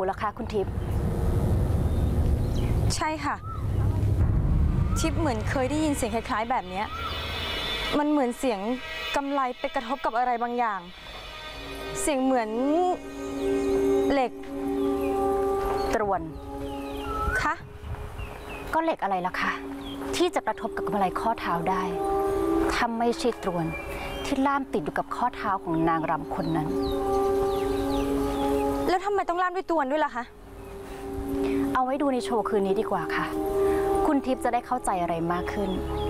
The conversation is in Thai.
เหรอคะคุณทิพย์ใช่ค่ะทิพย์เหมือนเคยได้ยินเสียงคล้ายๆแบบนี้มันเหมือนเสียงกำไลไปกระทบกับอะไรบางอย่างเสียงเหมือนเหล็กตรวนคะก็เหล็กอะไรล่ะคะที่จะกระทบกับกำไลข้อเท้าได้ถ้าไม่ใช่ตรวนที่ล่ามติดอยู่กับข้อเท้าของนางรำคนนั้นแล้วทำไมต้องล่ามด้วยตรวนด้วยล่ะคะเอาไว้ดูในโชว์คืนนี้ดีกว่าค่ะคุณทิพย์จะได้เข้าใจอะไรมากขึ้น